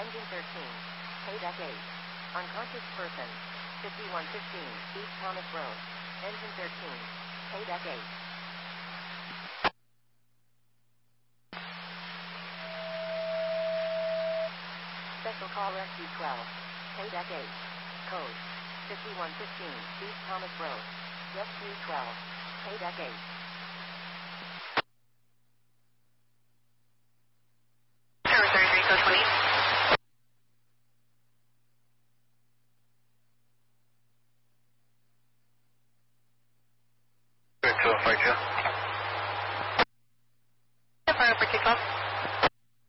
Engine 13. Paydeck 8. Unconscious person. 5115 East Thomas Road. Engine 13. Paydeck 8. Special Call Rescue 12. Paydeck 8. Code 5115 East Thomas Road. Rescue 12. Paydeck 8. Tower 33, code 20. Good, 252.